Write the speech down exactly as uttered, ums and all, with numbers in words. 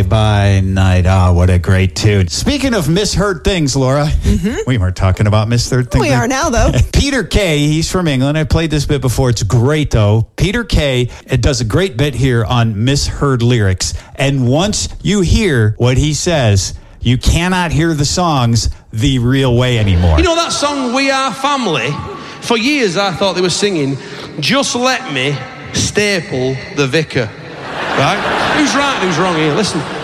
by Night. Ah, oh, what a great tune. Speaking of misheard things, Laura, mm-hmm. we weren't talking about misheard things. We are now, though. Peter Kay, he's from England. I played this bit before. It's great, though. Peter Kay it does a great bit here on misheard lyrics. And once you hear what he says, you cannot hear the songs the real way anymore. You know that song, We Are Family? For years I thought they were singing, Just Let Me Staple the Vicar. Right? Who's right and who's wrong here? Listen.